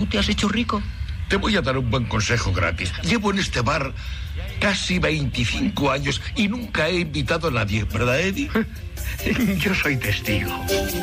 ¿Tú te has hecho rico? Te voy a dar un buen consejo gratis. Llevo en este bar casi 25 años y nunca he invitado a nadie, ¿verdad, Eddie? Yo soy testigo.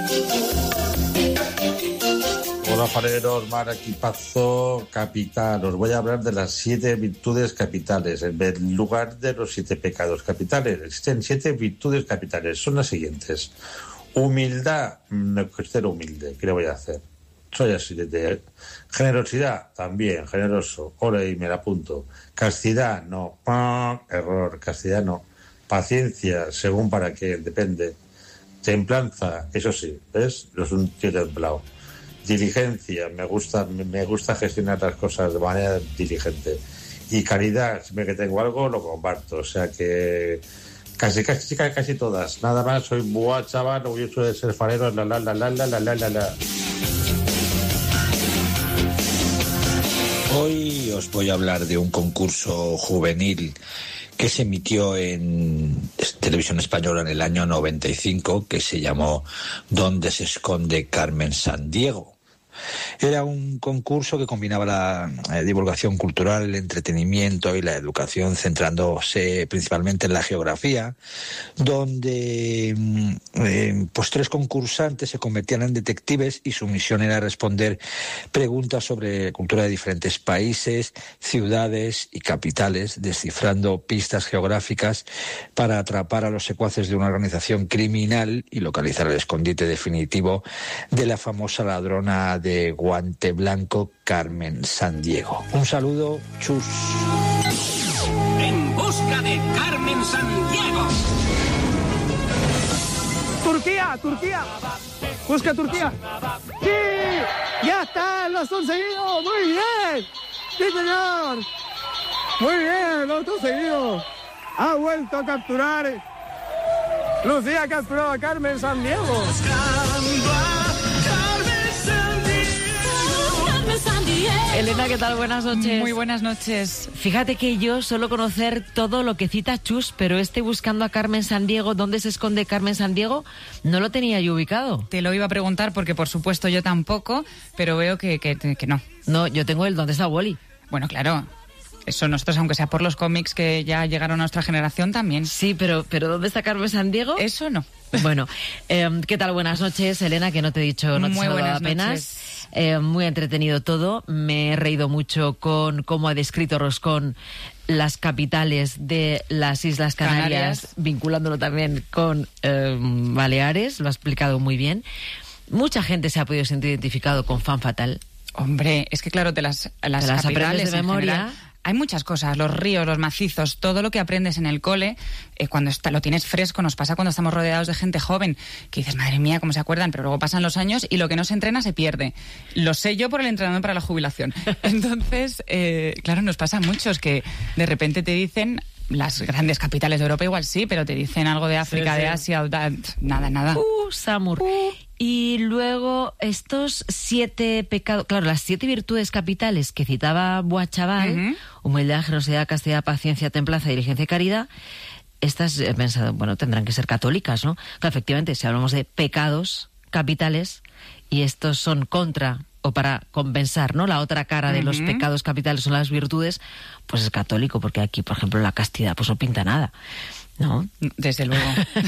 Hola, fareros, mar, equipazo, capital. Os voy a hablar de las 7 virtudes capitales, en lugar de los 7 pecados capitales. Existen 7 virtudes capitales. Son las siguientes. Humildad, no quiero ser humilde. ¿Qué le voy a hacer? Soy así de... Generosidad, también, generoso. Ahora y me la apunto. Castidad, no. Error, castidad no. Paciencia, según para qué, depende. Templanza, eso sí, ¿ves? Yo soy un tío templado. Diligencia, me gusta gestionar las cosas de manera diligente. Y caridad, siempre que tengo algo lo comparto. O sea que casi todas. Nada más, soy buah, chaval, no voy a ser farero, la. Hoy os voy a hablar de un concurso juvenil que se emitió en Televisión Española en el año 95, que se llamó ¿Dónde se esconde Carmen Sandiego? Era un concurso que combinaba la divulgación cultural, el entretenimiento y la educación, centrándose principalmente en la geografía, donde pues 3 concursantes se convertían en detectives y su misión era responder preguntas sobre cultura de diferentes países, ciudades y capitales, descifrando pistas geográficas para atrapar a los secuaces de una organización criminal y localizar el escondite definitivo de la famosa ladrona de guante blanco Carmen Sandiego. Un saludo, chus. En busca de Carmen Sandiego. Turquía. Busca Turquía. ¡Sí! ¡Ya está! ¡Lo has conseguido! ¡Muy bien! ¡Sí, señor! ¡Muy bien! ¡Lo has conseguido! Ha vuelto a capturar. Lucía ha capturado a Carmen Sandiego. Elena, ¿qué tal? Buenas noches. Muy buenas noches. Fíjate que yo suelo conocer todo lo que cita Chus, pero buscando a Carmen Sandiego, ¿dónde se esconde Carmen Sandiego? No lo tenía yo ubicado. Te lo iba a preguntar porque, por supuesto, yo tampoco, pero veo que no. No, yo tengo el ¿dónde está Wally? Bueno, claro. Eso nosotros, aunque sea por los cómics que ya llegaron a nuestra generación, también. Sí, pero ¿dónde está Carmen Sandiego? Eso no. Bueno, ¿qué tal? Buenas noches, Elena, que no te he dicho, no te he saludado apenas. Muy entretenido todo. Me he reído mucho con cómo ha descrito Roscón las capitales de las Islas Canarias, vinculándolo también con Baleares. Lo ha explicado muy bien. Mucha gente se ha podido sentir identificado con Fan Fatal. Hombre, es que claro, las capitales de memoria. General, hay muchas cosas, los ríos, los macizos, todo lo que aprendes en el cole, cuando lo tienes fresco, nos pasa cuando estamos rodeados de gente joven, que dices, madre mía, cómo se acuerdan, pero luego pasan los años y lo que no se entrena se pierde. Lo sé yo por el entrenamiento para la jubilación. Entonces, claro, nos pasa a muchos que de repente te dicen las grandes capitales de Europa, igual sí, pero te dicen algo de África, sí. De Asia, nada. Samur. Y luego estos 7 pecados, claro, las 7 virtudes capitales que citaba Boachaval, humildad, generosidad, castidad, paciencia, templanza, diligencia y caridad, estas he pensado, bueno, tendrán que ser católicas, ¿no? Claro, efectivamente, si hablamos de pecados capitales y estos son contra o para compensar, ¿no? La otra cara de los pecados capitales son las virtudes, pues es católico, porque aquí, por ejemplo, la castidad pues no pinta nada, ¿no? Desde luego.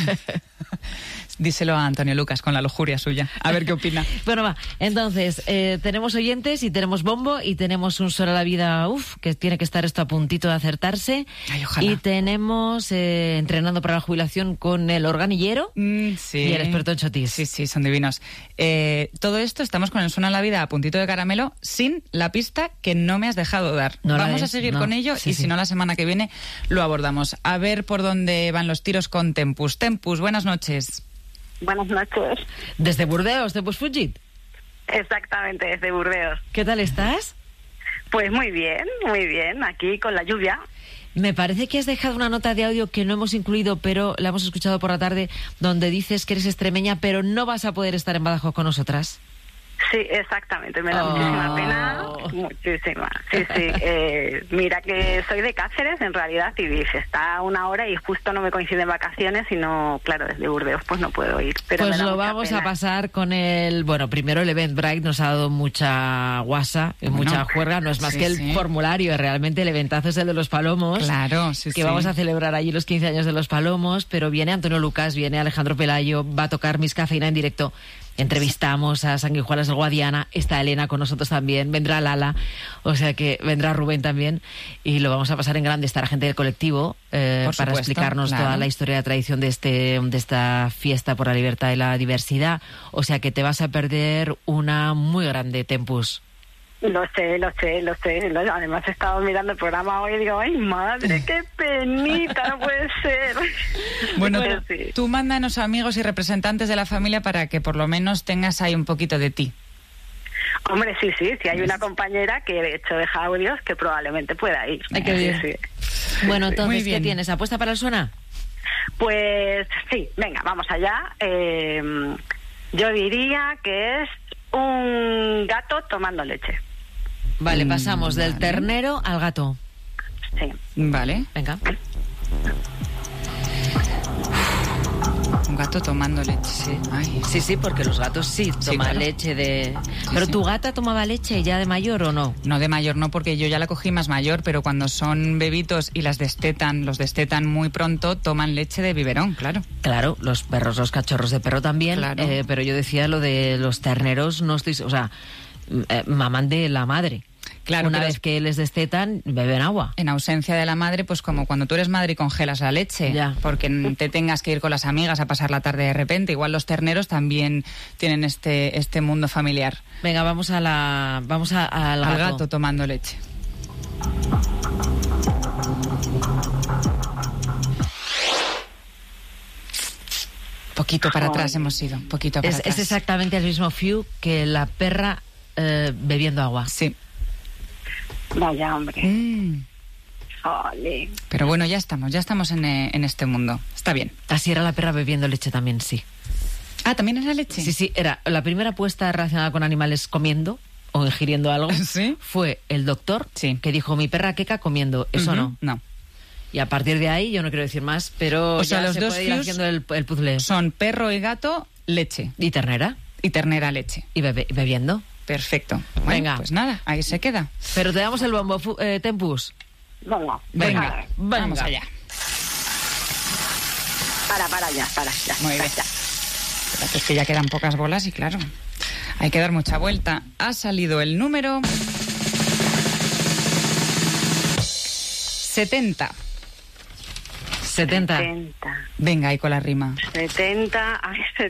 Díselo a Antonio Lucas con la lujuria suya. A ver qué opina. Bueno, va. Entonces, tenemos oyentes y tenemos bombo y tenemos un Sol a la Vida, que tiene que estar esto a puntito de acertarse. Ay, ojalá. Y tenemos entrenando para la jubilación con el organillero sí. Y el experto en chotis. Sí, son divinos. Todo esto estamos con el Suena a la Vida a puntito de caramelo sin la pista que no me has dejado dar. Vamos a seguir con ello y si no, la semana que viene lo abordamos. A ver por dónde van los tiros con Tempus. Tempus, buenas noches. Buenas noches. ¿Desde Burdeos, Tempus Fugit? Exactamente, desde Burdeos. ¿Qué tal estás? Pues muy bien, aquí con la lluvia. Me parece que has dejado una nota de audio que no hemos incluido, pero la hemos escuchado por la tarde, donde dices que eres extremeña, pero no vas a poder estar en Badajoz con nosotras. Sí, exactamente, me da muchísima pena, Muchísimas, sí. Mira que soy de Cáceres, en realidad, y dice, está a 1 hora y justo no me coinciden vacaciones y no, claro, desde Burdeos pues no puedo ir. Pero pues lo vamos a pasar con el... Bueno, primero el Eventbrite nos ha dado mucha guasa, mucha juerga, no es más que el formulario, realmente el eventazo es el de los Palomos. Claro, que vamos a celebrar allí los 15 años de los Palomos, pero viene Antonio Lucas, viene Alejandro Pelayo, va a tocar Miss Cafeína en directo. Entrevistamos a Sanguijuelas del Guadiana, está Elena con nosotros también, vendrá Lala, o sea que vendrá Rubén también, y lo vamos a pasar en grande. Estará gente del colectivo para explicarnos toda la historia y la tradición de esta fiesta por la libertad y la diversidad, o sea que te vas a perder una muy grande, Tempus. Lo sé. Además he estado mirando el programa hoy y digo, ¡ay, madre, qué penita! No puede ser. Bueno, tú mándanos amigos y representantes de la familia para que por lo menos tengas ahí un poquito de ti. Hombre, sí, hay una compañera que de hecho deja audios que probablemente pueda ir. Ay, qué bien. Sí. Bueno, entonces, ¿qué tienes? ¿Apuesta para el Suena? Pues sí, venga, vamos allá. Yo diría que es un gato tomando leche. Vale, pasamos del ternero al gato. Sí. Vale. Venga. Un gato tomando leche, sí. Ay. Sí, porque los gatos sí toman leche de... ¿Pero tu gata tomaba leche ya de mayor o no? No, de mayor no, porque yo ya la cogí más mayor, pero cuando son bebitos y los destetan muy pronto, toman leche de biberón, claro. Claro, los perros, los cachorros de perro también, claro. Pero yo decía lo de los terneros, no estoy... O sea, maman de la madre. Claro, una vez que les destetan, beben agua. En ausencia de la madre, pues como cuando tú eres madre y congelas la leche, porque te tengas que ir con las amigas a pasar la tarde de repente. Igual los terneros también tienen este mundo familiar. Venga, vamos al gato tomando leche. Poquito para atrás hemos ido, poquito para atrás. Es exactamente el mismo few que la perra bebiendo agua. Sí. Vaya, hombre. Jolín. Pero bueno, ya estamos en este mundo. Está bien. Así era la perra bebiendo leche también, sí. Ah, ¿también era leche? Sí, era la primera apuesta relacionada con animales comiendo o ingiriendo algo. ¿Sí? Fue el doctor que dijo, mi perra queca comiendo. Eso no. Y a partir de ahí, yo no quiero decir más, pero o sea, ya los se dos puede ir haciendo el puzzle. Son perro y gato, leche. Y ternera. Y ternera, leche. Y bebiendo. Perfecto. Bueno, venga. Pues nada, ahí se queda. Pero te damos el bombo, Tempus. Venga. Vamos allá. Para ya. Muy bien. Espérate, es que ya quedan pocas bolas y claro, hay que dar mucha vuelta. Ha salido el número 70. 70. Venga, ahí con la rima. 70.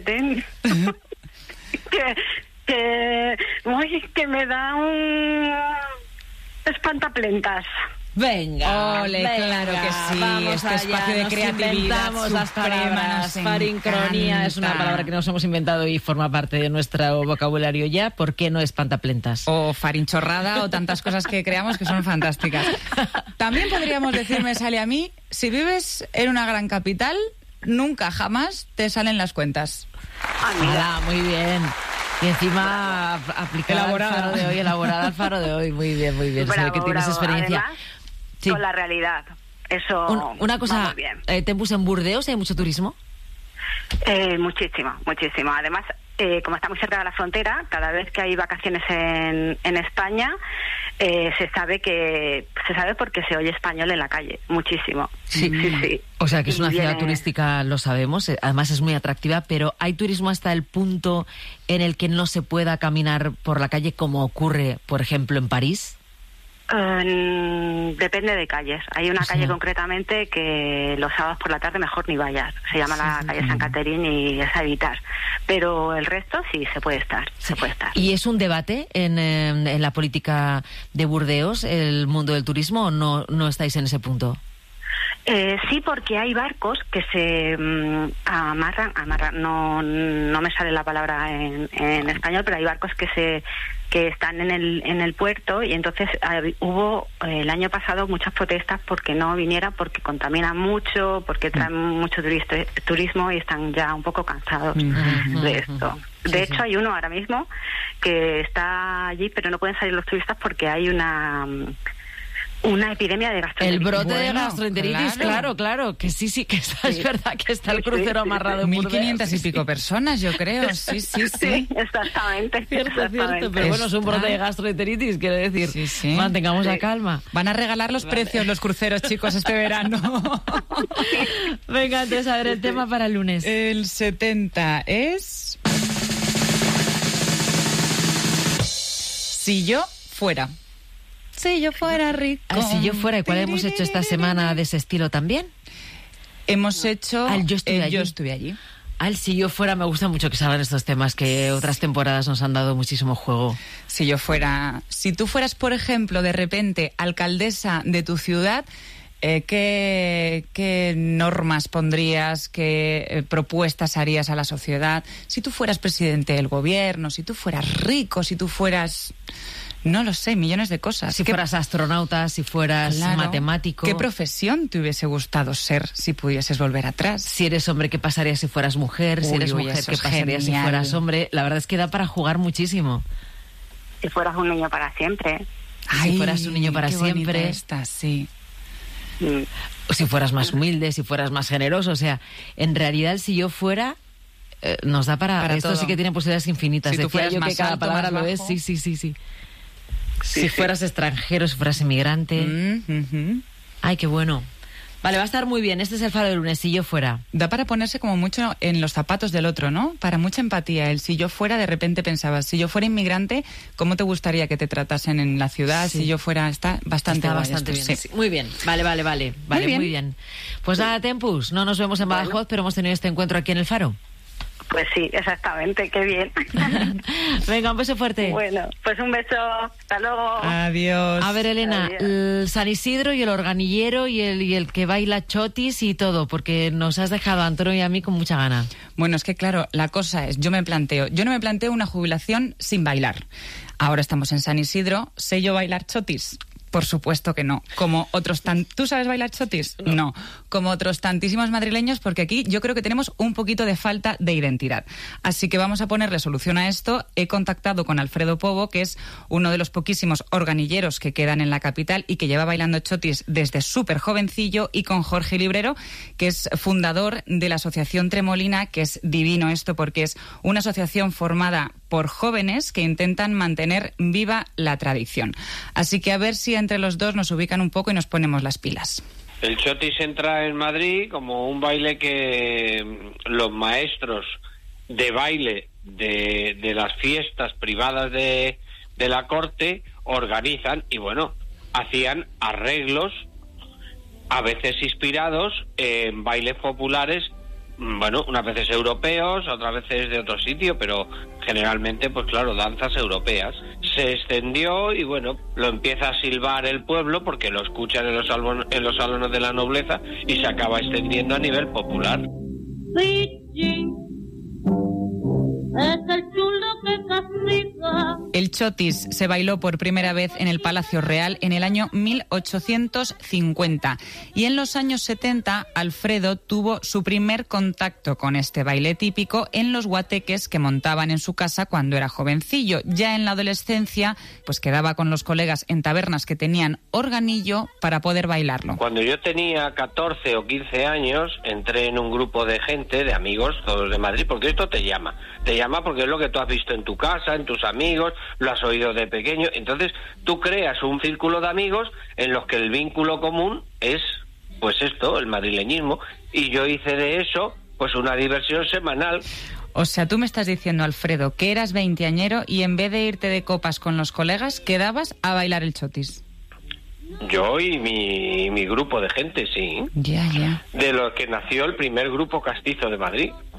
que me da un espantaplentas. Venga, ole, claro que sí. Vamos este allá, espacio de creatividad las palabras. Farincronía es una palabra que nos hemos inventado y forma parte de nuestro vocabulario ya. ¿Por qué no espantaplentas? O farinchorrada o tantas cosas que creamos que son fantásticas. También podríamos decir, me sale a mí, si vives en una gran capital, nunca jamás te salen las cuentas. Mira, muy bien. Y encima aplicada elaborada al faro de hoy. Muy bien. Bravo, se ve que tienes experiencia. Además, con la realidad. Eso. Una cosa, ¿Tempus en Burdeos hay mucho turismo? Muchísimo. Además, como está muy cerca de la frontera, cada vez que hay vacaciones en España, se sabe porque se oye español en la calle, muchísimo. Sí. O sea que es una ciudad turística, lo sabemos, además es muy atractiva, pero ¿hay turismo hasta el punto en el que no se pueda caminar por la calle como ocurre, por ejemplo, en París? Depende de calles. Hay una calle concretamente que los sábados por la tarde mejor ni vayas. Se llama la calle San Caterín y es a evitar. Pero el resto sí se puede estar. ¿Y es un debate en la política de Burdeos, el mundo del turismo, o no estáis en ese punto? Sí, porque hay barcos que se amarran, no me sale la palabra en español, pero hay barcos que se que están en el puerto, y entonces hubo el año pasado muchas protestas porque no viniera, porque contaminan mucho, porque traen mucho turismo y están ya un poco cansados de esto. De hecho, hay uno ahora mismo que está allí, pero no pueden salir los turistas porque hay una epidemia de gastroenteritis. El brote de gastroenteritis, claro, que sí, que está, es verdad que está el crucero amarrado en Burdeos. 1.500 y pico personas, yo creo, sí. Exactamente. Cierto, pero bueno, es un brote de gastroenteritis, quiero decir, mantengamos la calma. Van a regalar los precios los cruceros, chicos, este verano. Venga, entonces, a ver, el tema para el lunes. El 70 es... Si yo fuera... Si yo fuera rico. Si yo fuera, ¿y cuál hemos hecho esta semana de ese estilo también? Hemos hecho Yo estuve allí. Al Si yo fuera, me gusta mucho que salgan estos temas que otras temporadas nos han dado muchísimo juego. Si yo fuera... Si tú fueras, por ejemplo, de repente alcaldesa de tu ciudad, ¿qué normas pondrías, qué propuestas harías a la sociedad? Si tú fueras presidente del gobierno, si tú fueras rico, si tú fueras... No lo sé, millones de cosas. Si fueras astronauta, si fueras matemático. ¿Qué profesión te hubiese gustado ser si pudieses volver atrás? Si eres hombre, ¿qué pasaría si fueras mujer? Si eres mujer, ¿qué pasaría si fueras hombre? La verdad es que da para jugar muchísimo. Si fueras un niño para siempre. Si fueras un niño para siempre. Esta, sí. O si fueras más humilde, si fueras más generoso. O sea, en realidad, si yo fuera... nos da para esto todo. Sí que tiene posibilidades infinitas. Si tú fueras yo más que cada alto, palabra más lo bajo. es. Sí. Si fueras extranjero, si fueras inmigrante. Ay, qué bueno. Vale, va a estar muy bien. Este es el faro del lunes. Si yo fuera. Da para ponerse como mucho en los zapatos del otro, ¿no? Para mucha empatía. El si yo fuera, de repente pensabas, si yo fuera inmigrante, ¿cómo te gustaría que te tratasen en la ciudad? Sí. Si yo fuera... Está bastante bien. Sí. Muy bien. Vale. Muy bien. Pues nada, Tempus, no nos vemos en Badajoz, pero hemos tenido este encuentro aquí en el faro. Pues sí, exactamente, qué bien. Venga, un beso fuerte. Bueno, pues un beso, hasta luego. Adiós. A ver, Elena, el San Isidro y el organillero y el que baila chotis y todo, porque nos has dejado a Antonio y a mí con mucha gana. Bueno, es que claro, la cosa es, yo no me planteo una jubilación sin bailar. Ahora estamos en San Isidro, ¿sé yo bailar chotis? Por supuesto que no. Como otros ¿Tú sabes bailar chotis? No. Como otros tantísimos madrileños, porque aquí yo creo que tenemos un poquito de falta de identidad. Así que vamos a ponerle solución a esto. He contactado con Alfredo Pobo, que es uno de los poquísimos organilleros que quedan en la capital y que lleva bailando chotis desde súper jovencillo, y con Jorge Librero, que es fundador de la Asociación Tremolina, que es divino esto porque es una asociación formada por jóvenes que intentan mantener viva la tradición. Así que a ver si entre los dos nos ubican un poco y nos ponemos las pilas. El chotis entra en Madrid como un baile que los maestros de baile de las fiestas privadas de la corte organizan, y bueno, hacían arreglos a veces inspirados en bailes populares, bueno, unas veces europeos, otras veces de otro sitio, pero generalmente, pues claro, danzas europeas. Se extendió y bueno, lo empieza a silbar el pueblo porque lo escuchan en los salones de la nobleza, y se acaba extendiendo a nivel popular. El chotis se bailó por primera vez en el Palacio Real en el año 1850 y en los años 70 Alfredo tuvo su primer contacto con este baile típico en los guateques que montaban en su casa cuando era jovencillo. Ya en la adolescencia pues quedaba con los colegas en tabernas que tenían organillo para poder bailarlo. Cuando yo tenía 14 o 15 años entré en un grupo de gente, de amigos, todos de Madrid, porque esto te llama porque es lo que tú has visto en tu casa, en tus amigos, lo has oído de pequeño. Entonces tú creas un círculo de amigos en los que el vínculo común es, pues esto, el madrileñismo, y yo hice de eso pues una diversión semanal. O sea, tú me estás diciendo, Alfredo, que eras veinteañero y en vez de irte de copas con los colegas, quedabas a bailar el chotis. Yo y mi grupo de gente, sí. Ya. De lo que nació el primer grupo castizo de Madrid.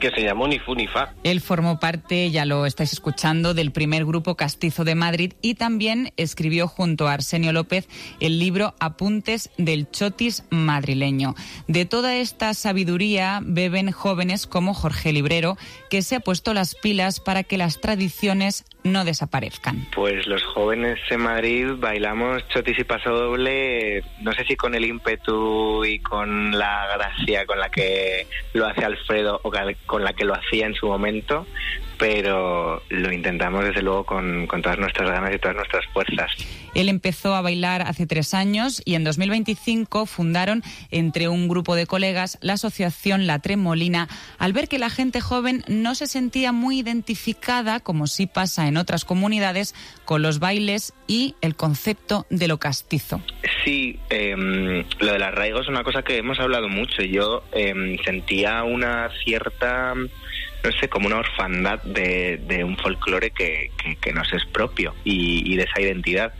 que se llamó Ni Fu Ni Fa. Él formó parte, ya lo estáis escuchando, del primer grupo castizo de Madrid y también escribió junto a Arsenio López el libro Apuntes del Chotis madrileño. De toda esta sabiduría beben jóvenes como Jorge Librero, que se ha puesto las pilas para que las tradiciones no desaparezcan. Pues los jóvenes en Madrid bailamos chotis y pasodoble, no sé si con el ímpetu y con la gracia con la que lo hace Alfredo o con la que lo hacía en su momento, pero lo intentamos desde luego con todas nuestras ganas y todas nuestras fuerzas. Él empezó a bailar hace 3 años y en 2025 fundaron, entre un grupo de colegas, la asociación La Tremolina, al ver que la gente joven no se sentía muy identificada, como sí pasa en otras comunidades, con los bailes y el concepto de lo castizo. Sí, lo del arraigo es una cosa que hemos hablado mucho. Yo sentía una cierta, no sé, como una orfandad de un folclore que nos es propio y de esa identidad.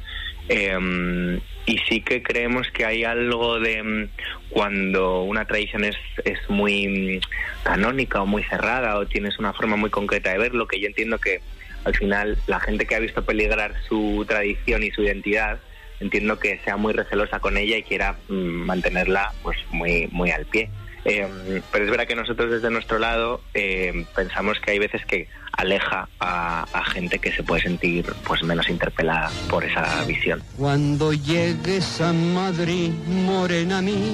Y sí que creemos que hay algo de cuando una tradición es muy canónica o muy cerrada o tienes una forma muy concreta de verlo, que yo entiendo que al final la gente que ha visto peligrar su tradición y su identidad, entiendo que sea muy recelosa con ella y quiera mantenerla pues muy al pie. Pero es verdad que nosotros desde nuestro lado pensamos que hay veces que aleja a gente que se puede sentir pues menos interpelada por esa visión. Cuando llegues a Madrid, morena mía,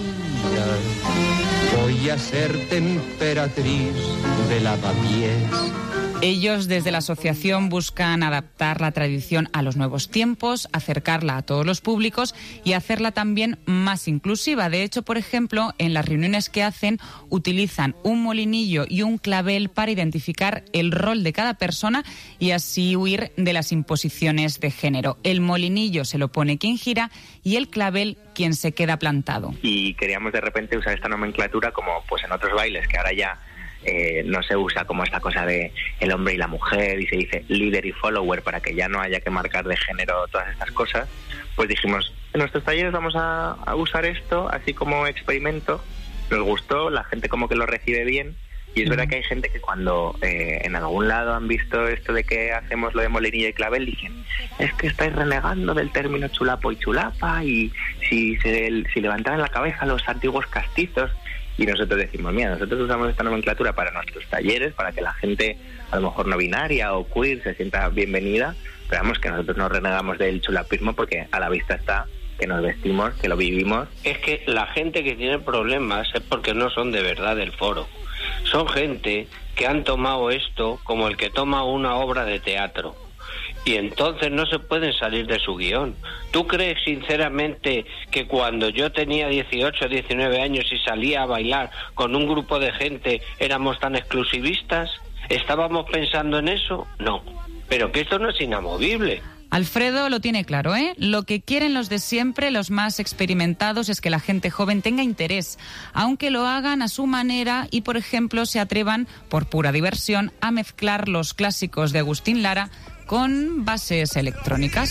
voy a ser temperatriz de lavapiés. Ellos desde la asociación buscan adaptar la tradición a los nuevos tiempos, acercarla a todos los públicos y hacerla también más inclusiva. De hecho, por ejemplo, en las reuniones que hacen utilizan un molinillo y un clavel para identificar el rol de cada persona y así huir de las imposiciones de género. El molinillo se lo pone quien gira y el clavel quien se queda plantado. Y queríamos de repente usar esta nomenclatura como pues en otros bailes que ahora ya no se usa como esta cosa de el hombre y la mujer y se dice líder y follower para que ya no haya que marcar de género todas estas cosas. Pues dijimos, en nuestros talleres vamos a usar esto así como experimento. Nos gustó, la gente como que lo recibe bien y es verdad que hay gente que cuando en algún lado han visto esto de que hacemos lo de molinillo y clavel dicen, es que estáis renegando del término chulapo y chulapa y si levantaran la cabeza los antiguos castizos. Y nosotros decimos, mira, nosotros usamos esta nomenclatura para nuestros talleres, para que la gente a lo mejor no binaria o queer se sienta bienvenida, pero vamos, que nosotros no renegamos del chulapismo porque a la vista está que nos vestimos, que lo vivimos. Es que la gente que tiene problemas es porque no son de verdad del foro. Son gente que han tomado esto como el que toma una obra de teatro. Y entonces no se pueden salir de su guión. ¿Tú crees sinceramente que cuando yo tenía 18 o 19 años y salía a bailar con un grupo de gente éramos tan exclusivistas? ¿Estábamos pensando en eso? No. Pero que esto no es inamovible. Alfredo lo tiene claro, ¿eh? Lo que quieren los de siempre, los más experimentados, es que la gente joven tenga interés, aunque lo hagan a su manera y, por ejemplo, se atrevan, por pura diversión, a mezclar los clásicos de Agustín Lara con bases electrónicas.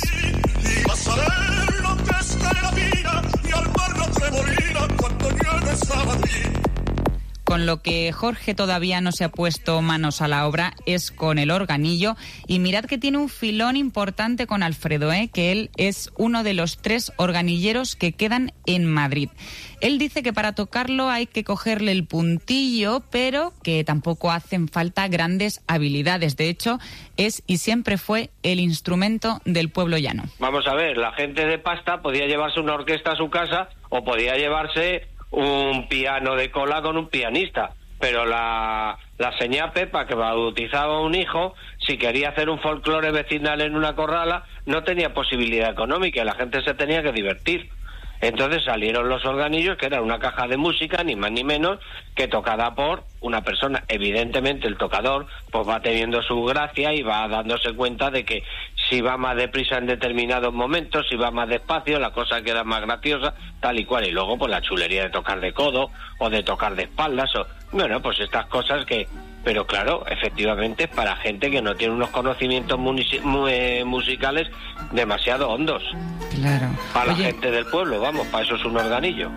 Con lo que Jorge todavía no se ha puesto manos a la obra es con el organillo. Y mirad que tiene un filón importante con Alfredo, que él es uno de los 3 organilleros que quedan en Madrid. Él dice que para tocarlo hay que cogerle el puntillo, pero que tampoco hacen falta grandes habilidades. De hecho, es y siempre fue el instrumento del pueblo llano. Vamos a ver, la gente de pasta podía llevarse una orquesta a su casa o podía llevarse un piano de cola con un pianista, pero la señá Pepa que bautizaba a un hijo, si quería hacer un folclore vecinal en una corrala, no tenía posibilidad económica y la gente se tenía que divertir. Entonces salieron los organillos, que era una caja de música, ni más ni menos, que tocada por una persona. Evidentemente el tocador pues va teniendo su gracia y va dándose cuenta de que si va más deprisa en determinados momentos, si va más despacio, la cosa queda más graciosa, tal y cual. Y luego pues la chulería de tocar de codo o de tocar de espaldas, o bueno, pues estas cosas que... Pero claro, efectivamente, para gente que no tiene unos conocimientos musicales demasiado hondos. Claro. Para la gente del pueblo, vamos, para eso es un organillo.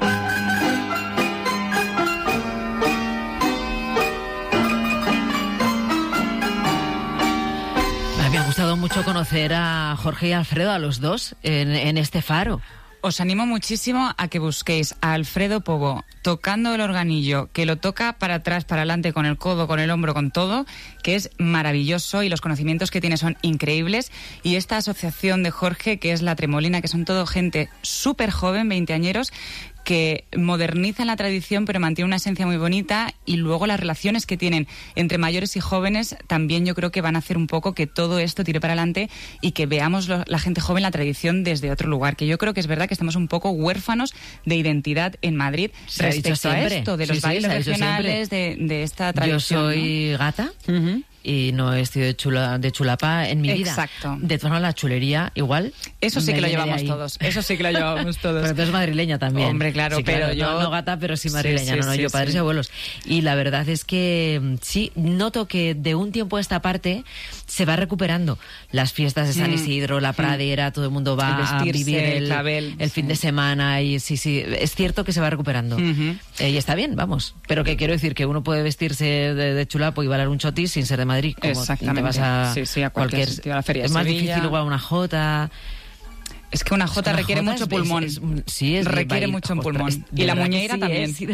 gustado mucho conocer a Jorge y Alfredo, a los dos, en este faro. Os animo muchísimo a que busquéis a Alfredo Pobo tocando el organillo, que lo toca para atrás, para adelante, con el codo, con el hombro, con todo, que es maravilloso y los conocimientos que tiene son increíbles. Y esta asociación de Jorge, que es La Tremolina, que son todo gente súper joven, veinteañeros, que modernizan la tradición pero mantienen una esencia muy bonita, y luego las relaciones que tienen entre mayores y jóvenes también yo creo que van a hacer un poco que todo esto tire para adelante y que veamos la gente joven la tradición desde otro lugar, que yo creo que es verdad que estamos un poco huérfanos de identidad en Madrid respecto a esto, de los bailes regionales, de esta tradición. Yo soy gata. Y no he sido de chulapa en mi vida. Exacto. De todas maneras, la chulería, igual. Eso sí que lo llevamos todos. Eso sí que lo llevamos todos. Pero tú eres madrileña también. Hombre, claro, sí, pero claro, yo... No gata, pero sí madrileña. Yo padres y abuelos. Y la verdad es que sí, noto que de un tiempo a esta parte se va recuperando. Las fiestas de San Isidro, la pradera, todo el mundo va a vivir el fin de semana. Y sí, es cierto que se va recuperando. Y está bien, vamos. Pero que quiero decir que uno puede vestirse de chulapo y bailar un chotis sin ser de Madrid, como exactamente. te vas a, a cualquier sitio, a la feria de Sevilla. Es más difícil igual una jota. Es que una jota requiere mucho pulmón. Requiere mucho pulmón. Y la muñeira también. Sí.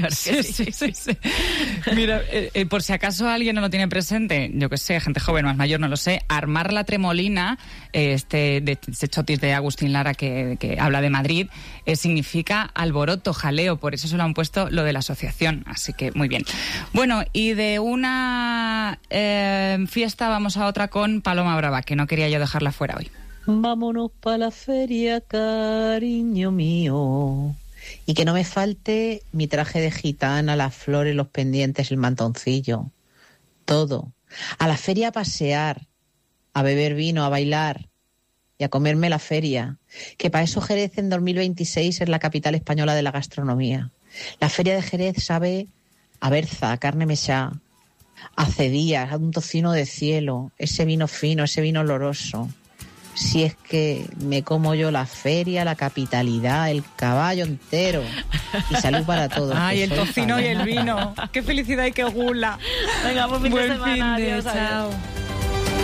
Mira, por si acaso alguien no lo tiene presente, yo que sé, gente joven, más mayor, no lo sé, armar la tremolina, de ese chotis de Agustín Lara que habla de Madrid, significa alboroto, jaleo, por eso se lo han puesto lo de la asociación, así que muy bien. Bueno, y de una fiesta vamos a otra con Paloma Brava, que no quería yo dejarla fuera hoy. Vámonos pa' la feria, cariño mío. Y que no me falte mi traje de gitana, las flores, los pendientes, el mantoncillo. Todo. A la feria a pasear, a beber vino, a bailar y a comerme la feria. Que para eso Jerez en 2026 es la capital española de la gastronomía. La feria de Jerez sabe a berza, a carne mechá, a cedillas, a un tocino de cielo, ese vino fino, ese vino oloroso. Si es que me como yo la feria, la capitalidad, el caballo entero. Y salud para todos. Ay, el tocino y el vino. ¡Qué felicidad y qué gula! Venga, buen fin de semana. Adiós, chao.